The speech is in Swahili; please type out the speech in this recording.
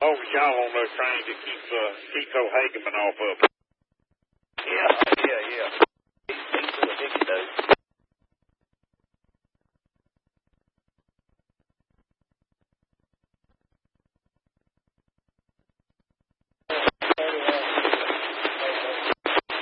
Oh, y'all on there trying to keep Chico Hageman off of